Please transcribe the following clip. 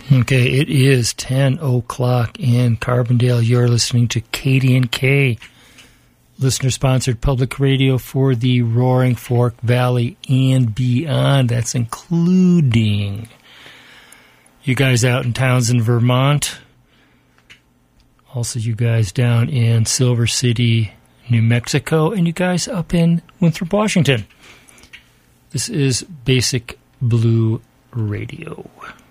Okay, it is 10 o'clock in Carbondale. You're listening to KDNK, listener-sponsored public radio for the Roaring Fork Valley and beyond. That's including you guys out in Townsend, Vermont. Also, you guys down in Silver City, New Mexico. And you guys up in Winthrop, Washington. This is Basic Blue Radio.